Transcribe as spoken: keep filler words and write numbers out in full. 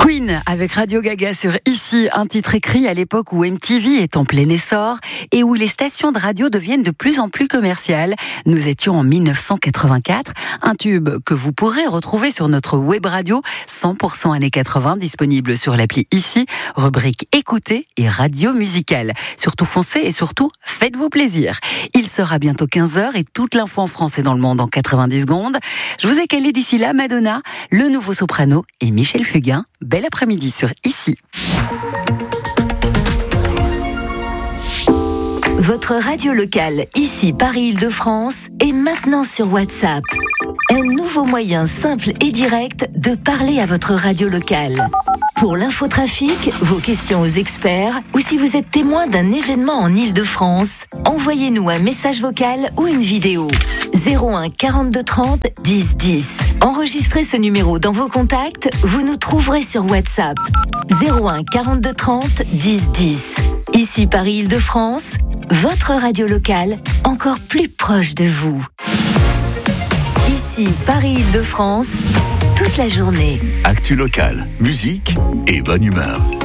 Queen avec Radio Gaga sur Ici, un titre écrit à l'époque où M T V est en plein essor et où les stations de radio deviennent de plus en plus commerciales. Nous étions en mille neuf cent quatre-vingt-quatre, un tube que vous pourrez retrouver sur notre web radio cent pour cent années quatre-vingts, disponible sur l'appli Ici, rubrique écoutez et radio musicale. Surtout foncez et surtout faites-vous plaisir. Il sera bientôt quinze heures et toute l'info en France et dans le monde en quatre-vingt-dix secondes. Je vous ai calé d'ici là Madonna, le nouveau soprano et Michel Fugain. Bel après-midi sur Ici. Votre radio locale, Ici Paris-Île-de-France, est maintenant sur WhatsApp. Un nouveau moyen simple et direct de parler à votre radio locale. Pour l'infotrafic, vos questions aux experts, ou si vous êtes témoin d'un événement en Île-de-France, envoyez-nous un message vocal ou une vidéo. zéro un quarante-deux trente dix dix. Enregistrez ce numéro dans vos contacts, vous nous trouverez sur WhatsApp. zéro un quarante-deux trente dix dix. Ici Paris-Île-de-France, votre radio locale encore plus proche de vous. Ici Paris-Île-de-France, toute la journée. Actu locale, musique et bonne humeur.